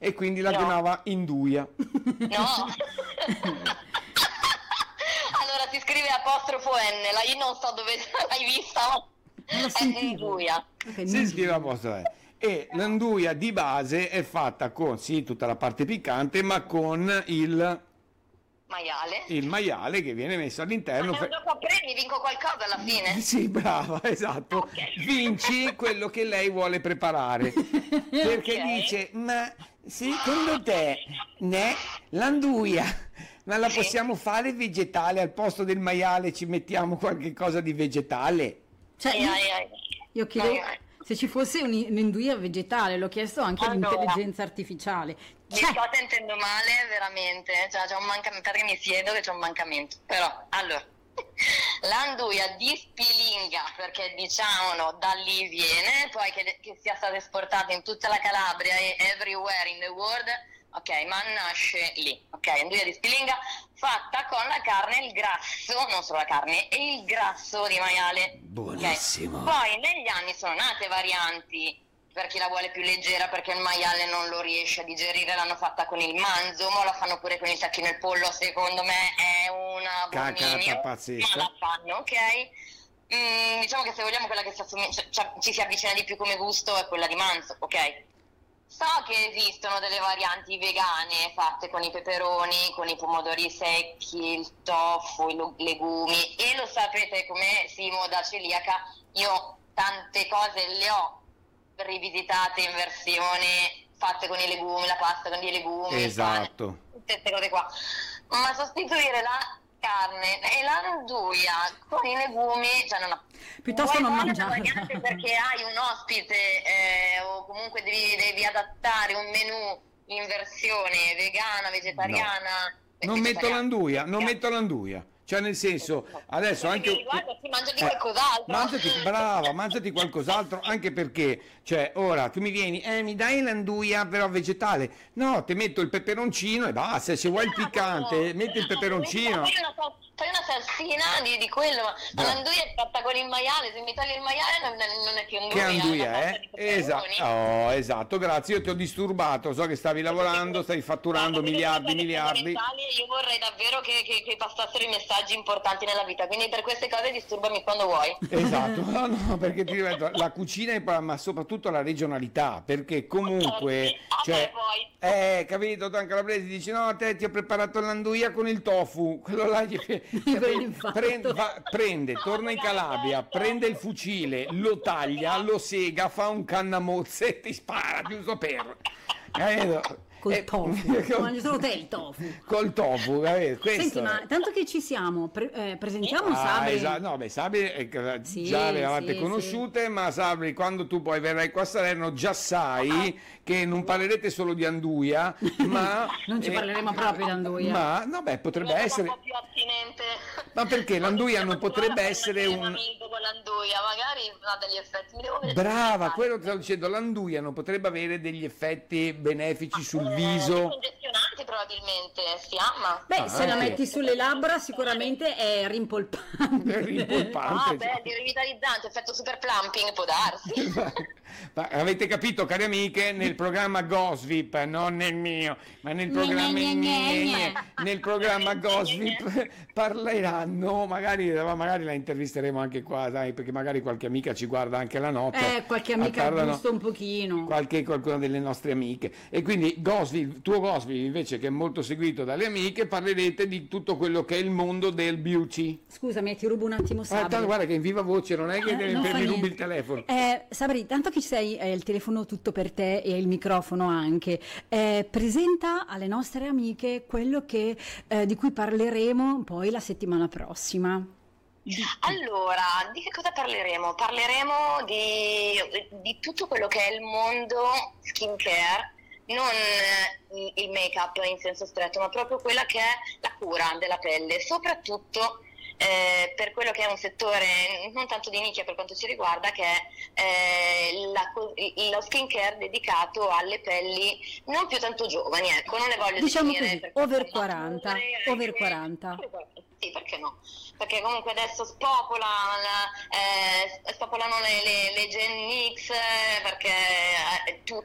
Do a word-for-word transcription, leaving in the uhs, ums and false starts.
e quindi la No. chiamava Induia. No. Allora si scrive apostrofo N, la I non so dove l'hai vista, ma Non la è sentivo. Induia. Ok, Si non- scrive a posto eh. E l'anduia di base è fatta con, sì, tutta la parte piccante, ma con il, Maiale. il maiale che viene messo all'interno. Ma è un gioco a premi, vinco qualcosa alla fine? Sì, brava, esatto. Ok. Vinci quello che lei vuole preparare. Perché Ok. dice, ma secondo te, né, l'anduia, ma la Sì. possiamo fare vegetale? Al posto del maiale ci mettiamo qualche cosa di vegetale? Cioè, Ai, io, ai, ai. io chiedo Ai, ai. se ci fosse un- un'induia vegetale, l'ho chiesto anche Allora. all'intelligenza artificiale. Mi C'è. sto sentendo male, veramente. Cioè, c'è un mancamento, perché mi siedo che c'è un mancamento. Però, allora, l'anduia di Spilinga, perché diciamolo, da lì viene, poi che, che sia stata esportata in tutta la Calabria e everywhere in the world, ok, ma nasce lì, ok, anduia di Spilinga, fatta con la carne e il grasso, non solo la carne, e il grasso di maiale. ok? Buonissimo. Poi negli anni sono nate varianti per chi la vuole più leggera, perché il maiale non lo riesce a digerire, l'hanno fatta con il manzo, ma la fanno pure con il tacchino e il pollo, secondo me è una Cacata abominio, pazzesca. ma la fanno, ok? Mm, diciamo che se vogliamo quella che si assomiglia- cioè, cioè, ci si avvicina di più come gusto è quella di manzo, ok? So che esistono delle varianti vegane fatte con i peperoni, con i pomodori secchi, il tofu, i lo- legumi, e lo sapete come Simo da celiaca, io tante cose le ho rivisitate in versione fatte con i legumi, la pasta con i legumi, il pane, Esatto. tutte queste cose qua, ma sostituire la carne e l'anduia con i legumi, cioè non ha Piuttosto vuoi non fare una mangiarla. variante perché hai un ospite eh, o comunque devi, devi adattare un menù in versione vegana, vegetariana. Non metto vegetariana. l'anduia, non metto l'anduia. Cioè nel senso, adesso Quello che anche... mi riguarda, sì, mangiati Eh, qualcos'altro. mangiati, brava, mangiati qualcos'altro, anche perché, cioè, ora tu mi vieni, eh, mi dai l'anduia però vegetale. No, ti metto il peperoncino e basta, se vuoi il piccante, metti il peperoncino. Fai una, sal- fai una salsina di, di quello, ma Bravo. l'anduia è fatta con il maiale, se mi togli il maiale non, non è più anduia. Che è una anduia salsa è? di peperoni. Esatto, oh, esatto, grazie, io ti ho disturbato, so che stavi lavorando, stai fatturando Guarda, miliardi, queste cose miliardi. fondamentali, io vorrei davvero che, che, che passassero i messaggi importanti nella vita, quindi per queste cose disturbami quando vuoi. Esatto, no, no, perché ti ripeto, la cucina è pa- ma soprattutto la regionalità, perché comunque, Ah, cioè, beh, poi. eh, capito, tu anche calabrese dici, no, te ti ho preparato l'anduia con il tofu, quello là gli Quell'infarto. prende, va- prende, torna in Calabria, prende il fucile, lo taglia, lo sega, fa un cannamozze e ti spara, giusto per... capito? Col Eh, tofu. col- Mangi solo te il tofu. Col tofu, capito? Questo Senti, è. ma tanto che ci siamo, pre- eh, presentiamo Ah, Sabri. esatto. No, beh, Sabri eh, che Sì, già le avete sì, conosciute, ma Sabri, quando tu poi verrai qua a Salerno, già sai che non parlerete solo di anduia, ma Non ci eh, parleremo proprio di anduia. Ma no, beh, potrebbe Diventa essere. un po' più attinente. Ma perché l'anduia non potrebbe Guarda, essere un un. amico con l'anduia, magari ha degli effetti. Mi devo vedere. Brava, quello che stavo dicendo, l'anduia non potrebbe avere degli effetti benefici sul Eh, viso. congestionanti probabilmente, si ama. Beh, Ah, se la ok. metti sulle labbra sicuramente è rimpolpante. È rimpolpante. Ah, beh, di rivitalizzante, effetto super plumping, può darsi. Ma avete capito, cari amiche, nel programma Gosvip, non nel mio, ma nel Gne, programma, gne, gne, gne. nel programma Gosvip parleranno, magari, magari la intervisteremo anche qua, sai, perché magari qualche amica ci guarda anche la notte. Eh, qualche amica Parlano- giusto un pochino. Qualche, qualcuna delle nostre amiche, e quindi Gosvip, tuo Gosvip invece, che è molto seguito dalle amiche, parlerete di tutto quello che è il mondo del beauty. Scusami, ti rubo un attimo Ah, Sabri. tanto guarda che in viva voce, non è che Eh, mi non fa mi rubi niente. il telefono. Eh, Sabri, tanto che ci sei, eh, il telefono tutto per te e il microfono anche, eh, presenta alle nostre amiche quello che, eh, di cui parleremo poi la settimana prossima. Allora, di che cosa parleremo? Parleremo di, di tutto quello che è il mondo skincare, non eh, il make-up in senso stretto, ma proprio quella che è la cura della pelle, soprattutto eh, per quello che è un settore non tanto di nicchia per quanto ci riguarda, che è eh, la co- lo skincare dedicato alle pelli non più tanto giovani, ecco, non le voglio Diciamo definire così, perché over sono quaranta, mature, over ecco. quaranta. Sì, perché no? Perché comunque adesso spopola la- eh, spopolano le, le, le Gen X, eh, perché eh, tu-